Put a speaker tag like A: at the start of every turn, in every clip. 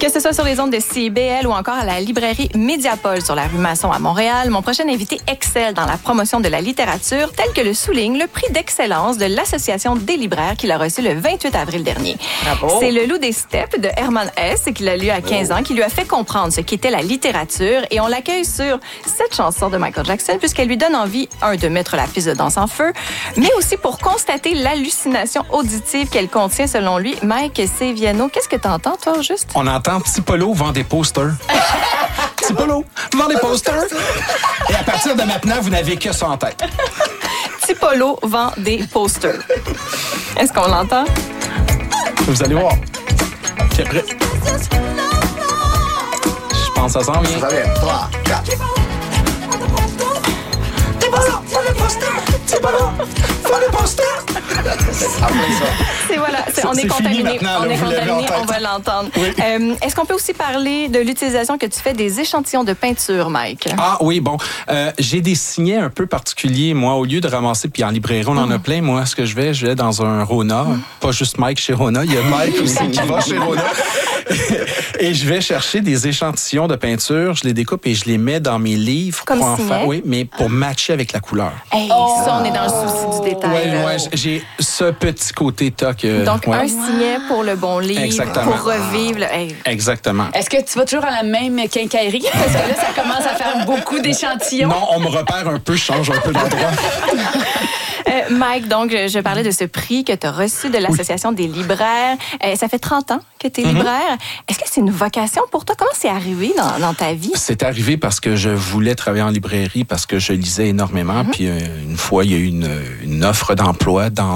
A: Que ce soit sur les ondes de CIBL ou encore à la librairie Médiapol sur la rue Masson à Montréal, mon prochain invité excelle dans la promotion de la littérature, tel que le souligne le prix d'excellence de l'Association des libraires qu'il a reçu le 28 avril dernier.
B: Bravo.
A: C'est Le Loup des steppes de Hermann Hesse qu'il a lu à 15 ans qui lui a fait comprendre ce qu'était la littérature et on l'accueille sur cette chanson de Michael Jackson puisqu'elle lui donne envie, de mettre la piste de danse en feu, mais aussi pour constater l'hallucination auditive qu'elle contient selon lui. Mike Seviano, qu'est-ce que t'entends toi juste?
C: On entend Petit Polo vend des posters. Petit Polo vend des posters. Et à partir de maintenant, vous n'avez que ça en tête.
A: Petit Polo vend des posters. Est-ce qu'on l'entend?
C: Vous allez voir. C'est prêt. Je pense que ça sent bien.
D: Ça vient. 3, 4.
C: Petit Polo vend des posters. Petit Polo vend des posters.
A: C'est voilà, on est
C: c'est
A: contaminé.
C: fini maintenant,
A: On
C: là,
A: est
C: vous l'avez en
A: contaminé,
C: tête.
A: on va l'entendre.
C: Oui.
A: Est-ce qu'on peut aussi parler de l'utilisation que tu fais des échantillons de peinture, Mike?
C: Ah oui, bon. J'ai des signets un peu particuliers. Moi, au lieu de ramasser, puis en librairie, on en a plein. Moi, ce que je vais dans un Rona. Pas juste Mike chez Rona. Il y a Mike aussi qui va chez Rona. Et je vais chercher des échantillons de peinture. Je les découpe et je les mets dans mes livres.
A: Comme
C: pour en
A: signet?
C: faire, oui, mais pour matcher avec la couleur.
A: Hey, ça, on est dans le souci du détail. là.
C: Ouais, j'ai ce petit côté toc.
A: Donc,
C: ouais.
A: un signet pour le bon livre,
C: Exactement.
A: pour revivre. Hey.
C: Exactement.
B: Est-ce que tu vas toujours à la même quincaillerie? Parce que là, ça commence à faire beaucoup d'échantillons.
C: Non, on me repère un peu, je change un peu d'endroit.
A: Mike, donc, je parlais de ce prix que tu as reçu de l'Association des libraires. Ça fait 30 ans que tu es libraire. Est-ce que c'est une vocation pour toi? Comment c'est arrivé dans ta vie?
C: C'est arrivé parce que je voulais travailler en librairie, parce que je lisais énormément. Puis une fois, il y a eu une offre d'emploi dans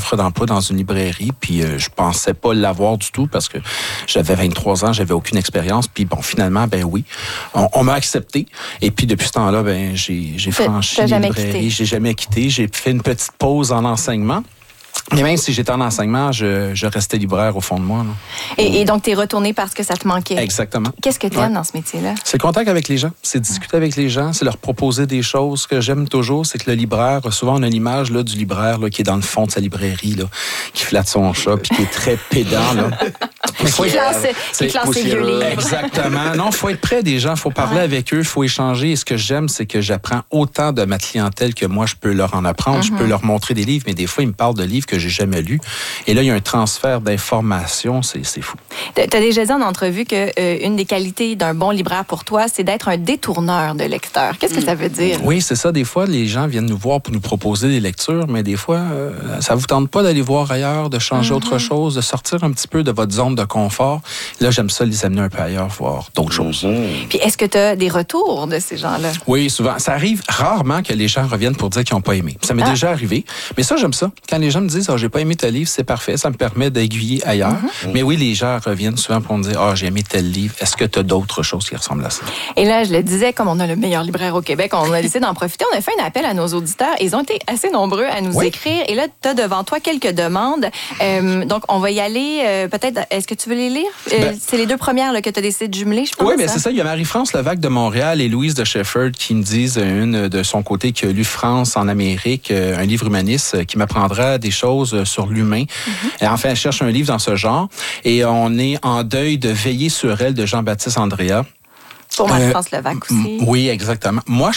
C: une librairie. Puis je pensais pas l'avoir du tout parce que j'avais 23 ans, j'avais aucune expérience. Puis bon, finalement, ben oui, on m'a accepté. Et puis depuis ce temps-là, ben j'ai franchi
A: t'as
C: les
A: jamais
C: librairies.
A: quitté.
C: J'ai jamais quitté. J'ai fait une petite pause en enseignement. Mais même si j'étais en enseignement, je restais libraire au fond de moi. Là.
A: Et donc, tu es retourné parce que ça te manquait.
C: Exactement.
A: Qu'est-ce que tu aimes
C: Ouais.
A: dans ce métier-là?
C: C'est le contact avec les gens, c'est discuter avec les gens, c'est leur proposer des choses. Ce que j'aime toujours, c'est que le libraire, souvent on a l'image là, du libraire là, qui est dans le fond de sa librairie, là, qui flatte son chat puis qui est très pédant. Là. Mais faut
A: Qui classe ses vieux livres.
C: Exactement. Non, il faut être près des gens, il faut parler avec eux, il faut échanger. Et ce que j'aime, c'est que j'apprends autant de ma clientèle que moi, je peux leur en apprendre. Je peux leur montrer des livres, mais des fois, ils me parlent de livres que j'ai jamais lus. Et là, il y a un transfert d'informations, c'est fou.
A: Tu as déjà dit en entrevue que une des qualités d'un bon libraire pour toi, c'est d'être un détourneur de lecteurs. Qu'est-ce que ça veut dire?
C: Oui, c'est ça. Des fois, les gens viennent nous voir pour nous proposer des lectures, mais des fois, ça vous tente pas d'aller voir ailleurs, de changer autre chose, de sortir un petit peu de votre zone de confort. Là, j'aime ça les amener un peu ailleurs, voir d'autres choses.
A: Puis est-ce que tu as des retours de ces gens-là?
C: Oui, souvent. Ça arrive rarement que les gens reviennent pour dire qu'ils n'ont pas aimé. Ça m'est déjà arrivé. Mais ça, j'aime ça. Quand les gens me disent « j'ai pas aimé tel livre », c'est parfait. Ça me permet d'aiguiller ailleurs. Mais oui, les gens reviennent souvent pour me dire « j'ai aimé tel livre. Est-ce que tu as d'autres choses qui ressemblent à ça? »
A: Et là, je le disais, comme on a le meilleur libraire au Québec, on a décidé d'en profiter. On a fait un appel à nos auditeurs. Ils ont été assez nombreux à nous écrire. Et là, tu as devant toi quelques demandes. Donc, on va y aller. Peut-être, est-ce que tu veux les lire? C'est les deux premières là, que tu as décidé de jumeler, je pense.
C: Oui, bien c'est ça. Il y a Marie-France Levac de Montréal et Louise de Shefford qui me disent, une de son côté, qui a lu France en Amérique, un livre humaniste qui m'apprendra des choses sur l'humain. Et enfin, elle cherche un livre dans ce genre. Et on est en deuil de Veiller sur elle de Jean-Baptiste Andrea.
A: Pour Marie-France Levac aussi.
C: Oui, exactement. Moi,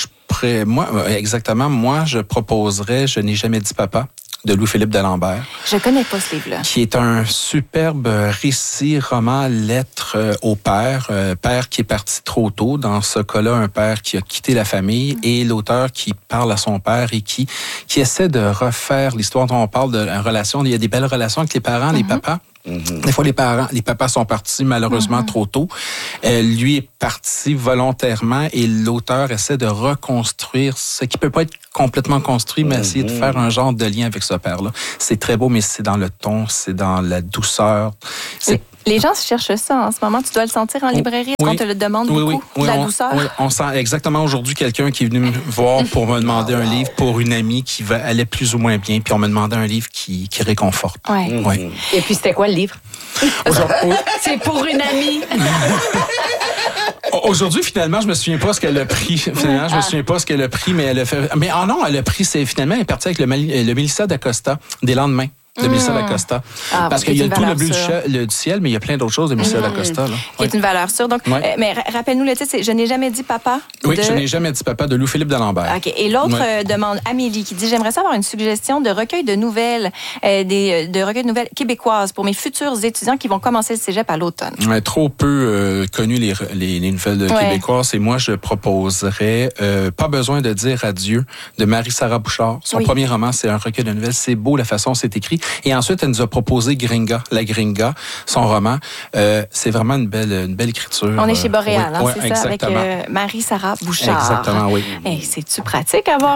C: je proposerais Je n'ai jamais dit papa de Louis-Philippe D'Alembert.
A: Je connais pas ce livre-là.
C: Qui est un superbe récit, roman, lettre au père. Père qui est parti trop tôt. Dans ce cas-là, un père qui a quitté la famille et l'auteur qui parle à son père et qui essaie de refaire l'histoire dont on parle de la relation. Il y a des belles relations avec les parents, les papas. Des fois, les papas sont partis malheureusement trop tôt. Lui est parti volontairement et l'auteur essaie de reconstruire ce qui peut pas être complètement construit, mais essayer de faire un genre de lien avec ce père-là. C'est très beau, mais c'est dans le ton, c'est dans la douceur.
A: Les gens cherchent ça en ce moment. Tu dois le sentir en librairie. Est-ce qu'on te le demande beaucoup? De la douceur?
C: Oui, on sent exactement aujourd'hui quelqu'un qui est venu me voir pour me demander un livre pour une amie qui allait plus ou moins bien. Puis on me demandait un livre qui réconforte.
A: Ouais.
C: Ouais.
B: Et puis, c'était quoi le livre? C'est pour une amie.
C: Aujourd'hui, finalement, je me souviens pas ce qu'elle a pris. Finalement, je me souviens pas ce qu'elle a pris, mais elle a fait. Mais non, elle a pris. Elle est partie avec le Mélissa d'Acosta, Des lendemains. de Melissa D'Acosta. Parce qu'il y a tout le bleu du ciel, mais il y a plein d'autres choses de Melissa D'Acosta.
A: Qui est une valeur sûre. Donc, mais rappelle-nous le titre, c'est Je n'ai jamais dit papa.
C: Oui, Je n'ai jamais dit papa de Louis-Philippe d'Alembert.
A: OK. Et l'autre demande Amélie qui dit J'aimerais savoir une suggestion de recueil de nouvelles, de recueil de nouvelles québécoises pour mes futurs étudiants qui vont commencer le cégep à l'automne.
C: Trop peu connu les nouvelles québécoises. Et moi, je proposerais Pas besoin de dire adieu de Marie-Sarah Bouchard. Son premier roman, c'est un recueil de nouvelles. C'est beau la façon dont c'est écrit. Et ensuite, elle nous a proposé Gringa, La Gringa, son roman. C'est vraiment une belle écriture.
A: On est chez Boréal, c'est ça, avec Marie-Sarah Bouchard.
C: Exactement, oui.
A: Hey, c'est-tu pratique avoir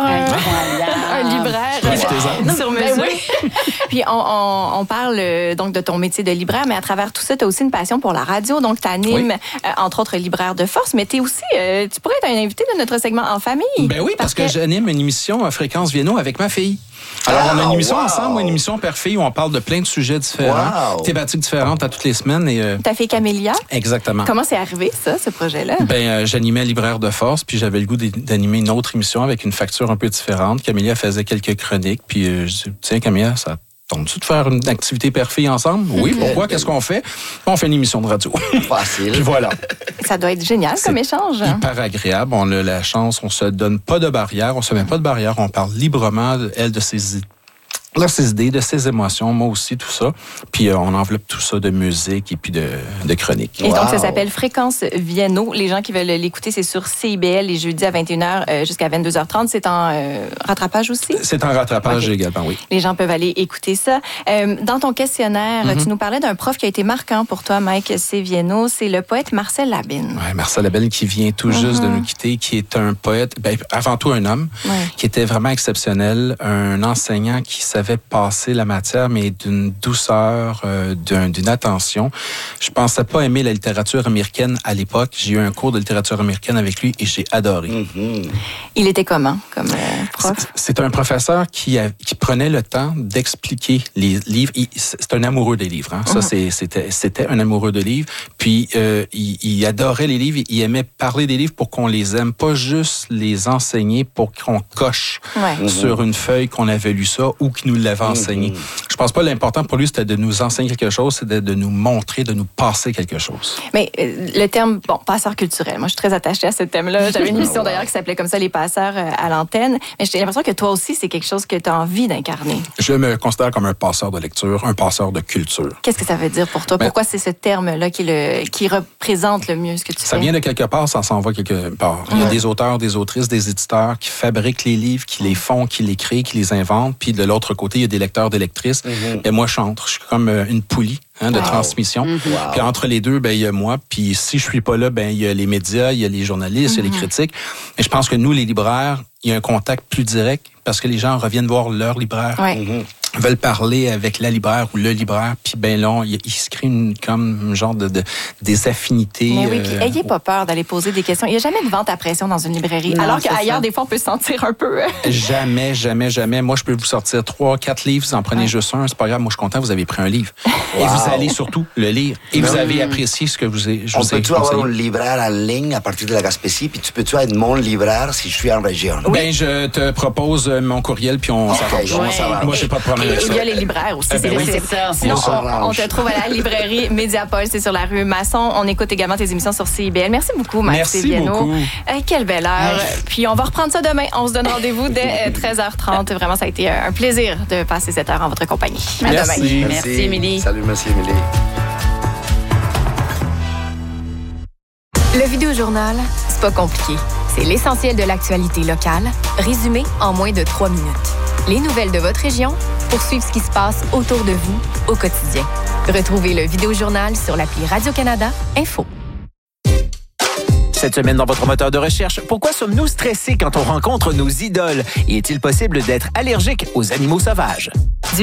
A: un libraire sur mesure? Puis on parle donc de ton métier de libraire, mais à travers tout ça, tu as aussi une passion pour la radio. Donc, tu animes, entre autres, Libraire de Force, mais tu es aussi, tu pourrais être un invité de notre segment En famille.
C: Ben oui, parce que j'anime une émission à Fréquence Vienno avec ma fille. Alors, on a une émission ensemble, une émission père-fille où on parle de plein de sujets différents, thématiques différentes à toutes les semaines. Et,
A: ta fille Camélia?
C: Exactement.
A: Comment c'est arrivé, ça, ce projet-là?
C: J'animais Libraire de Force, puis j'avais le goût d'animer une autre émission avec une facture un peu différente. Camélia faisait quelques chroniques, puis je dis, tiens, Camélia, ça tente-tu de faire une activité père-fille ensemble? Oui, pourquoi? Qu'est-ce qu'on fait? On fait une émission de radio.
D: Facile.
C: Puis voilà.
A: Ça doit être génial comme échange.
C: Hyper agréable. On a la chance, on se donne pas de barrière, on se met pas de barrière, on parle librement, elle, de ses idées, de ses émotions, moi aussi, tout ça. Puis on enveloppe tout ça de musique et puis de chroniques.
A: Et donc, ça s'appelle Fréquence Vienno. Les gens qui veulent l'écouter, c'est sur CIBL les jeudis à 21h jusqu'à 22h30. C'est en rattrapage aussi?
C: C'est en rattrapage également, oui.
A: Les gens peuvent aller écouter ça. Dans ton questionnaire, tu nous parlais d'un prof qui a été marquant pour toi, Mike C. Vienno. C'est le poète Marcel Labine.
C: Oui, Marcel Labine qui vient tout juste de nous quitter, qui est un poète, avant tout un homme, qui était vraiment exceptionnel, un enseignant qui savait passer la matière, mais d'une douceur, d'une attention. Je pensais pas aimer la littérature américaine à l'époque. J'ai eu un cours de littérature américaine avec lui et j'ai adoré.
A: Il était comment comme prof?
C: C'est un professeur qui prenait le temps d'expliquer les livres. C'est un amoureux des livres. Ça, c'était un amoureux de livres. Puis, il adorait les livres. Il aimait parler des livres pour qu'on les aime, pas juste les enseigner pour qu'on coche sur une feuille qu'on avait lu ça ou qu'il nous l'avait enseigné. Je pense pas l'important pour lui, c'était de nous enseigner quelque chose, c'était de nous montrer, de nous passer quelque chose.
A: Mais le terme, passeur culturel, moi, je suis très attachée à ce thème-là. J'avais une émission d'ailleurs qui s'appelait comme ça, Les passeurs à l'antenne. Mais j'ai l'impression que toi aussi, c'est quelque chose que tu as envie d'incarner.
C: Je me considère comme un passeur de lecture, un passeur de culture.
A: Qu'est-ce que ça veut dire pour toi? Pourquoi c'est ce terme-là qui représente le mieux ce que tu fais?
C: Ça vient de quelque part, ça s'en va quelque part. Il y a des auteurs, des autrices, des éditeurs qui fabriquent les livres, qui les font, qui les créent, qui les inventent. Puis de l'autre côté, il y a des lecteurs, des lectrices. Et moi, je suis comme une poulie de transmission. Puis entre les deux, il y a moi. Puis si je suis pas là, il y a les médias, il y a les journalistes, il y a les critiques. Et je pense que nous, les libraires, il y a un contact plus direct parce que les gens reviennent voir leur libraire. Veulent parler avec la libraire ou le libraire, puis là, il se crée comme un genre des affinités.
A: Mais oui, puis ayez pas peur d'aller poser des questions. Il n'y a jamais de vente à pression dans une librairie. Non, alors qu'ailleurs, des fois, on peut se sentir un peu...
C: Jamais, jamais, jamais. Moi, je peux vous sortir 3, 4 livres, vous en prenez juste un, c'est pas grave. Moi, je suis content, vous avez pris un livre. Et vous allez surtout le lire. Et vous avez apprécié ce que je vous ai conseillé.
D: On peut-tu avoir un libraire en ligne à partir de la Gaspésie, puis tu peux-tu être mon libraire si je suis en région?
C: Je te propose mon courriel, puis on s'arrange. Moi, j'ai pas de problème.
A: Et il y a les libraires aussi.
B: C'est ça.
A: Sinon, on te trouve à la librairie Médiapol, c'est sur la rue Masson. On écoute également tes émissions sur CIBL. Merci beaucoup, Max Vienno. Quelle belle heure. Puis on va reprendre ça demain. On se donne rendez-vous dès 13h30. Vraiment, ça a été un plaisir de passer cette heure en votre compagnie. À demain.
B: Merci, Émilie.
D: Salut, merci, Émilie.
E: Le Vidéojournal, c'est pas compliqué. C'est l'essentiel de l'actualité locale, résumé en moins de 3 minutes. Les nouvelles de votre région pour suivre ce qui se passe autour de vous au quotidien. Retrouvez le Vidéojournal sur l'appli Radio-Canada Info.
F: Cette semaine dans votre moteur de recherche, pourquoi sommes-nous stressés quand on rencontre nos idoles? Et est-il possible d'être allergique aux animaux sauvages?